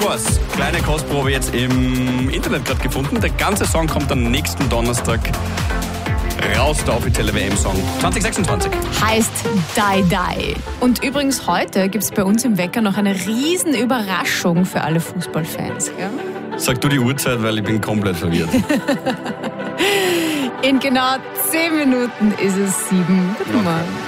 Turquoise. Kleine Kostprobe jetzt im Internet gerade gefunden. Der ganze Song kommt am nächsten Donnerstag raus, der offizielle WM-Song 2026. Heißt Die Die. Und übrigens heute gibt es bei uns im Wecker noch eine riesen Überraschung für alle Fußballfans. Ja? Sag du die Uhrzeit, weil ich bin komplett verwirrt. In genau 10 Minuten ist es 7. Guten Morgen.